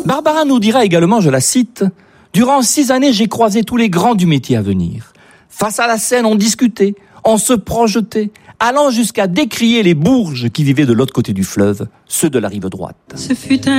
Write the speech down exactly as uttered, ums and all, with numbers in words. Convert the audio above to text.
Barbara nous dira également, je la cite, « Durant six années, j'ai croisé tous les grands du métier à venir. Face à la scène, on discutait, on se projetait, allant jusqu'à décrier les bourges qui vivaient de l'autre côté du fleuve, ceux de la rive droite. » Ce fut un